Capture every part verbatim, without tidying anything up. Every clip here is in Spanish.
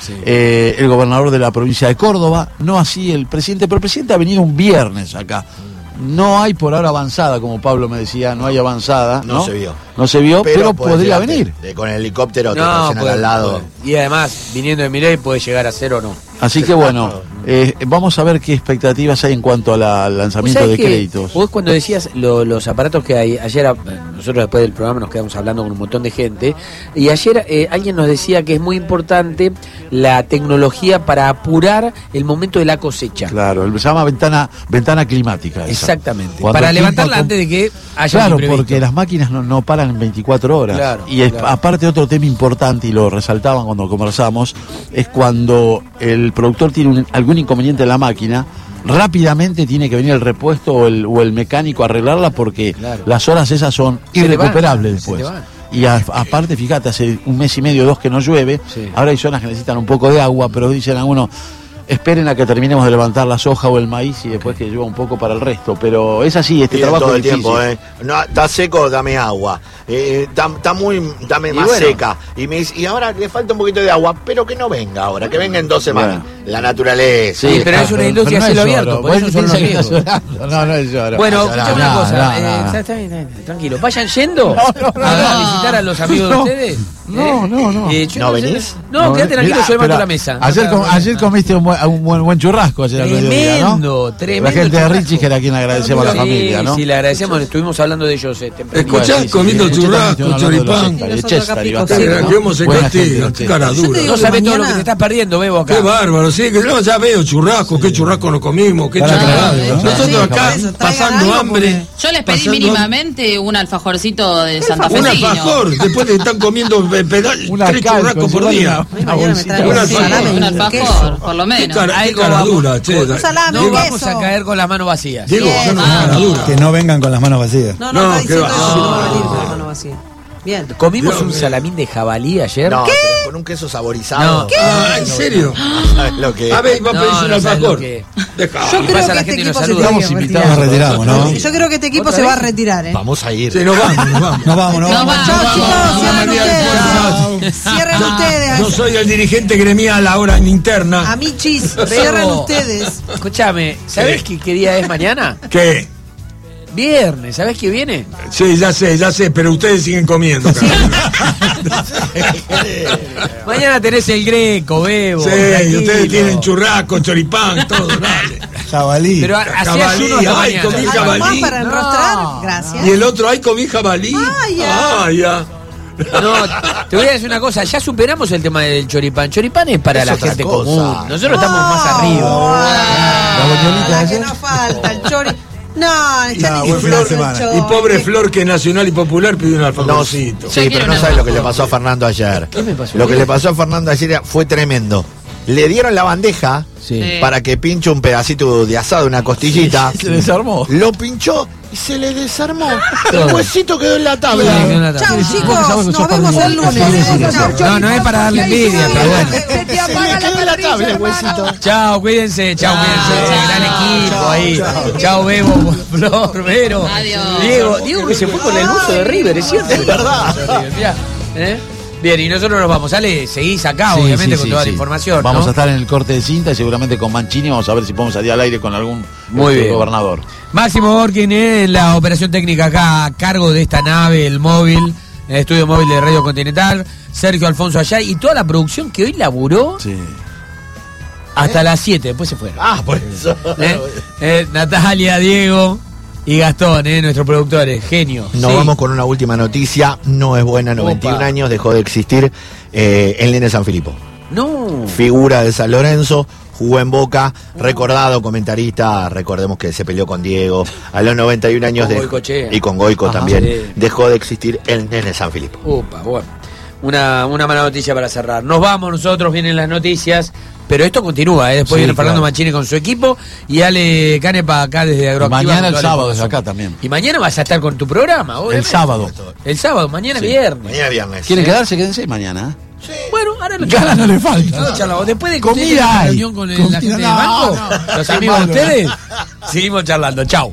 sí. eh, el gobernador de la provincia de Córdoba, no así el presidente, pero el presidente ha venido un viernes acá. No hay por ahora avanzada, como Pablo me decía, no hay avanzada. No, no se vio. No se vio, pero, pero podría llegarte, venir. De, con el helicóptero te no, estacionan puede, al lado. puede. Y además, viniendo de Milei puede llegar a ser o no. Así que bueno, eh, vamos a ver qué expectativas hay en cuanto al lanzamiento de créditos. Vos cuando decías lo, los aparatos que hay, ayer nosotros después del programa nos quedamos hablando con un montón de gente, y ayer eh, alguien nos decía que es muy importante la tecnología para apurar el momento de la cosecha. Claro, se llama ventana ventana climática. Esa. Exactamente, Cuando para levantarla con... antes de que haya Claro, un imprevisto. porque las máquinas no, no paran en veinticuatro horas. Claro, y es, claro. aparte otro tema importante, y lo resaltaban cuando conversamos, es cuando el productor tiene un, algún inconveniente en la máquina, rápidamente tiene que venir el repuesto o el, o el mecánico a arreglarla, porque claro. las horas esas son se irrecuperables después. Y a, aparte, fíjate, hace un mes y medio, dos que no llueve, sí. ahora hay zonas que necesitan un poco de agua, pero dicen algunos, esperen a que terminemos de levantar la soja o el maíz y después que llueva un poco para el resto. Pero es así, este Bien, trabajo todo es el difícil. tiempo, ¿eh? No, está seco, dame agua. Está eh, muy, dame y más bueno. seca. Y me dice, y ahora le falta un poquito de agua, pero que no venga ahora, que venga en dos semanas. Bueno. La naturaleza. Sí, pero es una industria a cielo abierto, por eso son los amigos. No, no es lloro. Bueno, escuchame una no, cosa, no, eh, no. Está, está bien, está bien, tranquilo. ¿Vayan yendo no, no, no, a, a visitar a los amigos no, de ustedes? No, no, no. Eh, ¿No venís? No, no, quédate tranquilo, yo levanto la mesa. Ayer, com, ayer comiste un buen, un buen, buen churrasco. Ayer tremendo, ¿no? tremendo. La gente de Richie, que era a quien le agradecemos sí, a la familia, ¿no? Sí, le agradecemos, estuvimos hablando de ellos. Eh, Escuchá, comiendo churrasco, choripán. Queremos el castigo, qué cara dura. No sabés todo lo que te estás perdiendo, Bebo, acá. Qué bárbaro, sí, que no, ya veo churrasco, qué churrasco nos comimos, qué churrasco. Nosotros acá pasando hambre. Yo les pedí mínimamente un alfajorcito de Santa Fe. Un alfajor, después le están comiendo tres churrascos por día. Un alfajor, por lo menos. Qué cara dura, che. No vamos a caer con las manos vacías. Diego, yo no cara dura. Que no vengan con las manos vacías. No, no, no, diciendo eso, no, no van a venir con las manos vacías. Bien. Comimos Dios un mío. salamín de jabalí ayer. No, ¿qué? con un queso saborizado. No. ¿Qué? Ah, ¿en serio? ¿Sabes lo que? A ver, va a No, pedir no un sabes alfajor. lo que- Deja. Yo Y creo pasa que la este gente y nos equipo se saluda. tiene Estamos que invitados, retirar. nos retiramos, ¿no? Yo creo que este equipo ¿Otra se va a vez? retirar, ¿eh? Vamos a ir. Sí, nos vamos, nos vamos. Nos vamos, nos No, vamos. chao, chicos, cierren Chao. ustedes. Cierren ustedes. Yo soy el dirigente gremial ahora en interna. Amichis, cierren ustedes. Escúchame, ¿sabés qué, qué día es mañana? ¿Qué? Viernes, ¿sabés qué viene? Sí, ya sé, ya sé, pero ustedes siguen comiendo. Mañana tenés el Greco, Bebo. Sí, y tranquilo. ustedes tienen churrasco, choripán, todo, dale. Jabalí. Pero hacías Jabalí, uno esta ay, mañana. comí ¿Algo jabalí. más para No. enrostrar? Gracias. Y el otro, ay, comí jabalí. Ah, ya. Ah, ya. No, te voy a decir una cosa, ya superamos el tema del choripán. Choripán es para Es la otra gente cosa. común. Nosotros estamos más arriba. Ah, boñolita la de que ayer. no falta, el chori. No, el No, chori. buen fin de semana. Y pobre Flor, que Nacional y Popular pidió un No, alfajorcito. sí, pero no sabes lo que le pasó a Fernando ayer. ¿Qué me pasó? Lo que le pasó a Fernando ayer fue tremendo. Le dieron la bandeja Sí. para que pinche un pedacito de asado, una costillita. Se desarmó. Lo pinchó y se le desarmó. El huesito quedó en la Sí, tabla. no, no, no. Chau, Sí, chicos, porque nos sos vemos el lunes. No, no es para darle envidia, pero bueno. Se le quedó en la tabla el huesito. Chao, cuídense, chao, cuídense. chao. Gran equipo ahí. Chao, Bebo, Flor, Vero. Adiós. Diego, Diego que se fue con el buzo de River, es cierto. Es verdad. ¿Eh? Bien, y nosotros nos vamos. Ale, seguís acá, Sí, obviamente, sí, con sí, toda sí. la información. Vamos ¿no? a estar en el corte de cinta y seguramente con Mancini vamos a ver si podemos salir al aire con algún Muy este, bien. gobernador. Máximo Borkin en la operación técnica acá a cargo de esta nave, el móvil, el estudio móvil de Radio Continental. Sergio Alfonso allá y toda la producción que hoy laburó Sí. hasta las siete, después se fueron. Ah, por eso. ¿Eh? Eh, Natalia, Diego y Gastón, eh, nuestros productores, genio. Nos Sí. vamos con una última noticia. No es buena, noventa y un Opa. años, dejó de existir eh, el nene San Filipo. No. Figura de San Lorenzo, jugó en Boca, recordado comentarista, recordemos que se peleó con Diego a los noventa y un años Con de, Goicoechea. y con Goico Ajá. también. Sí. Dejó de existir el nene San Filipo. Upa, bueno. Una, una mala noticia para cerrar. Nos vamos nosotros, vienen las noticias, pero esto continúa, ¿eh? Después Sí, viene Fernando claro. Mancini con su equipo y Ale Canepa acá desde Agroactiva. Mañana con el toda la sábado desde información. acá también. Y mañana vas a estar con tu programa, El obviamente. sábado. El sábado, mañana viernes. Mañana viernes. ¿Quieren quedarse? Quédense mañana. Bueno, ahora lo Ganas no le falta. No, charlamos. Después de que Comida ustedes tengan la hay. reunión con el- Comida, la gente del no, banco, no. los Qué amigos de malo, ustedes, seguimos charlando. Chau.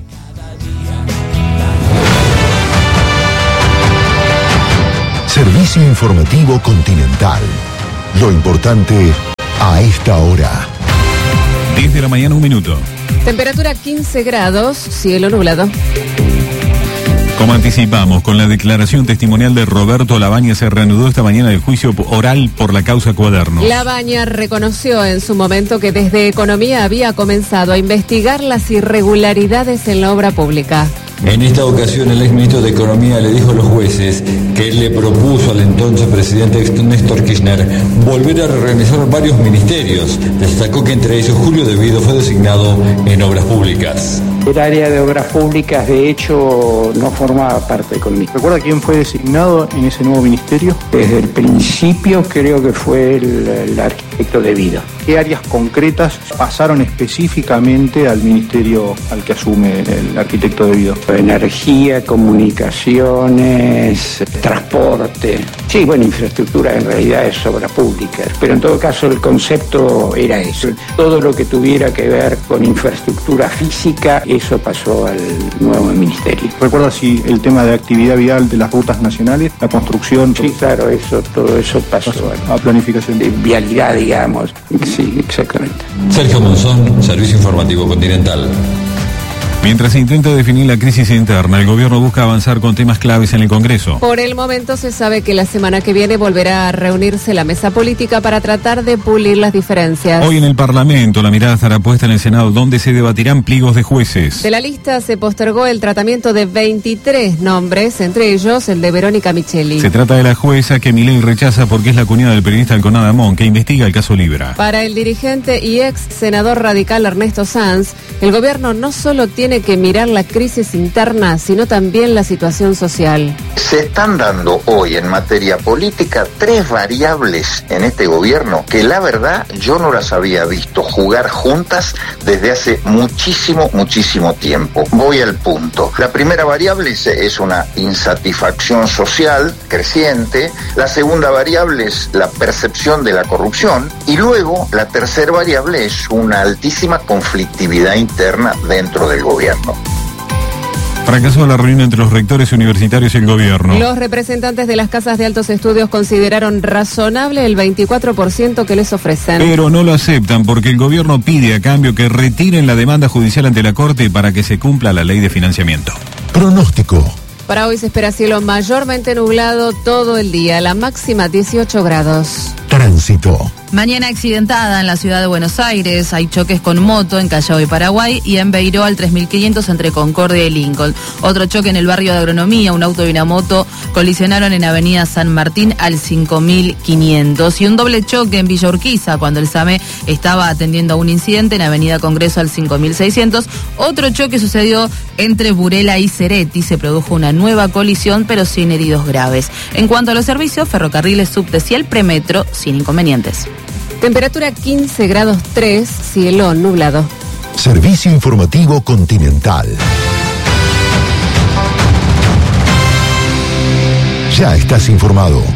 Servicio informativo Continental. Lo importante a esta hora. diez de la mañana, un minuto. Temperatura quince grados, cielo nublado. Como anticipamos, con la declaración testimonial de Roberto Labaña se reanudó esta mañana el juicio oral por la causa Cuadernos. Labaña reconoció en su momento que desde Economía había comenzado a investigar las irregularidades en la obra pública. En esta ocasión el exministro de Economía le dijo a los jueces que él le propuso al entonces presidente Néstor Kirchner volver a reorganizar varios ministerios. Destacó que entre ellos Julio De Vido fue designado en Obras Públicas. El área de Obras Públicas, de hecho, no formaba parte de Economía. ¿Recuerda quién fue designado en ese nuevo ministerio? Desde el principio creo que fue el, el arquitecto De Vido. ¿Qué áreas concretas pasaron específicamente al ministerio al que asume el arquitecto De Vido? Energía, comunicaciones, transporte. Sí, bueno, infraestructura en realidad es obra pública, pero en todo caso el concepto era eso. Todo lo que tuviera que ver con infraestructura física, eso pasó al nuevo ministerio. ¿Recuerda si el tema de actividad vial de las rutas nacionales, la construcción? Sí, claro, eso, todo eso pasó, pasó a planificación. De vialidad, digamos. Sí, exactamente. Sergio Monzón, Servicio Informativo Continental. Mientras se intenta definir la crisis interna, el gobierno busca avanzar con temas claves en el Congreso. Por el momento se sabe que la semana que viene volverá a reunirse la mesa política para tratar de pulir las diferencias. Hoy en el Parlamento la mirada estará puesta en el Senado, donde se debatirán pliegos de jueces. De la lista se postergó el tratamiento de veintitrés nombres, entre ellos el de Verónica Micheli. Se trata de la jueza que Milei rechaza porque es la cuñada del periodista Alconada Damón, que investiga el caso Libra. Para el dirigente y ex senador radical Ernesto Sanz, el gobierno no solo tiene que mirar la crisis interna, sino también la situación social. Se están dando hoy en materia política tres variables en este gobierno que la verdad yo no las había visto jugar juntas desde hace muchísimo, muchísimo tiempo. Voy al punto. La primera variable es, es una insatisfacción social creciente. La segunda variable es la percepción de la corrupción. Y luego la tercera variable es una altísima conflictividad interna dentro del gobierno. Fracasó la reunión entre los rectores universitarios y el gobierno. Los representantes de las casas de altos estudios consideraron razonable el veinticuatro por ciento que les ofrecen. Pero no lo aceptan porque el gobierno pide a cambio que retiren la demanda judicial ante la Corte para que se cumpla la ley de financiamiento. Pronóstico. Para hoy se espera cielo mayormente nublado todo el día, la máxima dieciocho grados. Tránsito. Mañana accidentada en la ciudad de Buenos Aires, hay choques con moto en Callao y Paraguay y en Beiró al tres mil quinientos entre Concordia y Lincoln. Otro choque en el barrio de Agronomía, un auto y una moto colisionaron en Avenida San Martín al cinco mil quinientos. Y un doble choque en Villa Urquiza cuando el SAME estaba atendiendo a un incidente en Avenida Congreso al cinco mil seiscientos. Otro choque sucedió entre Burela y Cereti, se produjo una nueva colisión pero sin heridos graves. En cuanto a los servicios, ferrocarriles, subtes y el premetro sin inconvenientes. Temperatura quince grados tres, cielo nublado. Servicio Informativo Continental. Ya estás informado.